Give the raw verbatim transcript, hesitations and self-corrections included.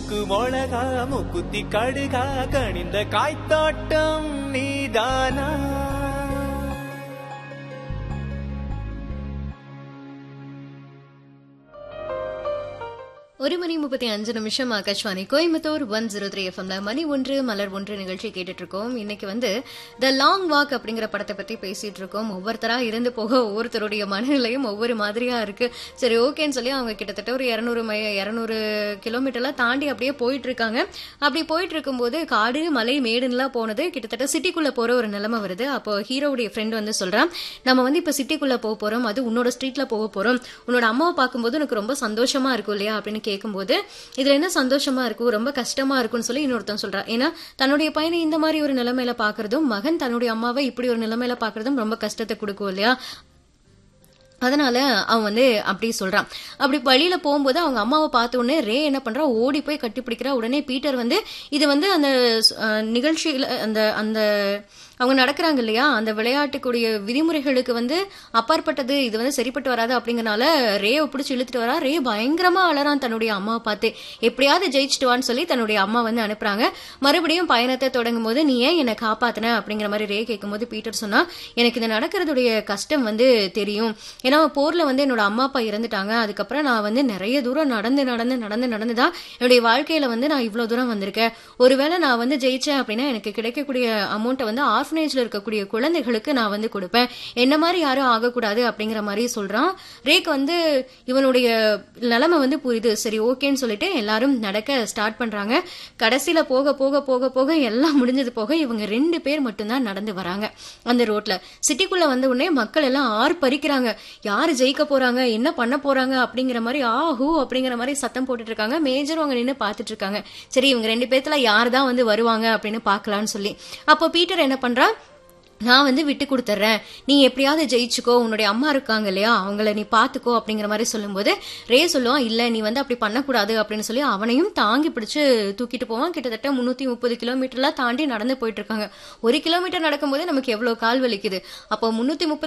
சுக்கு மொளகா முக்குத்தி கடுகா கணிந்த காய்த்தாட்டம் நீதானா. ஒரு மணி முப்பத்தி அஞ்சு நிமிஷம் Akashvani Coimbatore one zero three எஃப்எம்ல மணி ஒன்று மலர் ஒன்று நிகழ்ச்சி கேட்டுட்டு இருக்கோம். இன்னைக்கு வந்து த லாங் வாக் அப்படிங்கிற படத்தை பத்தி பேசிட்டு இருக்கோம். ஒவ்வொருத்தரா இருந்து போக ஒவ்வொருத்தருடைய மனநிலையும் ஒவ்வொரு மாதிரியா இருக்கு. சரி ஓகேன்னு சொல்லி அவங்க கிட்டத்தட்ட ஒரு இருநூறு இருநூறு கிலோமீட்டர்லாம் தாண்டி அப்படியே போயிட்டு இருக்காங்க. அப்படி போயிட்டு இருக்கும்போது காடு மலை மேடுலாம் போனது கிட்டத்தட்ட சிட்டிக்குள்ள போற ஒரு நிலைமை வருது. அப்போ ஹீரோவுடைய ஃப்ரெண்ட் வந்து சொல்றான், நம்ம வந்து இப்ப சிட்டிக்குள்ள போக போறோம், அது உன்னோட ஸ்ட்ரீட்ல போக போறோம், உன்னோட அம்மாவை பார்க்கும்போது எனக்கு ரொம்ப சந்தோஷமா இருக்கும் இல்லையா அப்படின்னு கேட்கும்போது, இதுல என்ன சந்தோஷமா இருக்கும், ரொம்ப கஷ்டமா இருக்கும்னு சொல்லி இன்னொருத்தன் சொல்றான். ஏன்னா தன்னுடைய பையனை இந்த மாதிரி ஒரு நிலைமையில பாக்குறதும், மகன் தன்னுடைய அம்மாவை இப்படி ஒரு நிலைமையில பாக்குறதும் ரொம்ப கஷ்டத்தை கொடுக்கும் இல்லையா. அதனால அவன் வந்து அப்படி சொல்றான். அப்படி வழியில போகும்போது அவங்க அம்மாவை பார்த்த உடனே ரே என்ன பண்றா, ஓடி போய் கட்டி பிடிக்கிறா. உடனே பீட்டர் வந்து இது வந்து அந்த நிகழ்ச்சியில அந்த அந்த அவங்க நடக்கிறாங்க இல்லையா, அந்த விளையாட்டுக்குரிய விதிமுறைகளுக்கு வந்து அப்பாற்பட்டது, இது வந்து சரிப்பட்டு வராது அப்படிங்கறனால ரேவை பிடிச்சி இழுத்துட்டு வரா. ரே பயங்கரமா அலறான் தன்னுடைய அம்மாவை பார்த்து. எப்படியாவது ஜெயிச்சுட்டு வான்னு சொல்லி தன்னுடைய அம்மா வந்து அனுப்புறாங்க. மறுபடியும் பயணத்தை தொடங்கும் போது நீ ஏன் என்னை காப்பாத்தின அப்படிங்கிற மாதிரி ரே கேட்கும் போது பீட்டர் சொன்னா, எனக்கு இந்த நடக்கிறதுடைய கஷ்டம் வந்து தெரியும். ஏன்னா போர்ல வந்து என்னோட அம்மா அப்பா இறந்துட்டாங்க. அதுக்கப்புறம் நான் வந்து நிறைய தூரம் நடந்து நடந்து நடந்து நடந்துதான் என்னுடைய வாழ்க்கையில வந்து நான் இவ்வளவு தூரம் வந்திருக்கேன். ஒருவேளை நான் வந்து ஜெயிச்சேன் அப்படின்னா எனக்கு கிடைக்கக்கூடிய அமௌண்ட்டை வந்து ஆர்ஃபனேஜ்ல இருக்கக்கூடிய குழந்தைகளுக்கு நான் வந்து கொடுப்பேன். என்ன மாதிரி யாரும் ஆகக்கூடாது அப்படிங்கிற மாதிரி சொல்றான். ரேக் வந்து இவனுடைய நிலைமை வந்து புரியுது. சரி ஓகேன்னு சொல்லிட்டு எல்லாரும் நடக்க ஸ்டார்ட் பண்றாங்க. கடைசியில போக போக போக போக எல்லாம் முடிஞ்சது போக இவங்க ரெண்டு பேர் மட்டும்தான் நடந்து வராங்க அந்த ரோட்ல. சிட்டிக்குள்ள வந்த உடனே மக்கள் எல்லாம் ஆர்ப்பரிக்கிறாங்க. யாரு ஜெயிக்க போறாங்க, என்ன பண்ண போறாங்க அப்படிங்கிற மாதிரி ஆஹூ அப்படிங்கிற மாதிரி சத்தம் போட்டுட்டு இருக்காங்க. மேஜரும் அவங்க நின்று பாத்துட்டு இருக்காங்க. சரி இவங்க ரெண்டு பேர்த்துல யாரு தான் வந்து வருவாங்க அப்படின்னு பாக்கலாம்னு சொல்லி. அப்போ பீட்டர் என்ன பண்றா, நான் வந்து விட்டு கொடுத்துறேன், நீ எப்படியாவது ஜெயிச்சுக்கோ, உன்னுடைய அம்மா இருக்காங்க இல்லையா அவங்கள நீ பாத்துக்கோ அப்படிங்கிற மாதிரி சொல்லும்போது ரே சொல்லுவான், இல்ல நீ வந்து அப்படி பண்ணக்கூடாது அப்படின்னு சொல்லி அவனையும் தாங்கி பிடிச்சு தூக்கிட்டு போவான். கிட்டத்தட்ட முன்னூத்தி முப்பது கிலோமீட்டர்லாம் தாண்டி நடந்து போயிட்டு இருக்காங்க. ஒரு கிலோமீட்டர் நடக்கும் போதே நமக்கு எவ்வளவு கால் வலிக்குது. அப்போ முன்னூத்தி முப்பது